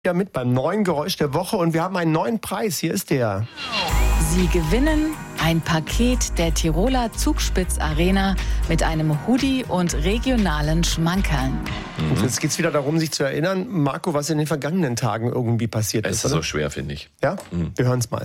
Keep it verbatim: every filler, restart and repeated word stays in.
Ja, mit beim neuen Geräusch der Woche und wir haben einen neuen Preis. Hier ist der. Sie gewinnen ein Paket der Tiroler Zugspitz Arena mit einem Hoodie und regionalen Schmankerln. Mhm. Und jetzt geht es wieder darum, sich zu erinnern, Marco, was in den vergangenen Tagen irgendwie passiert Es ist. ist oder? so schwer, finde ich. Ja? Mhm. Wir hören es mal.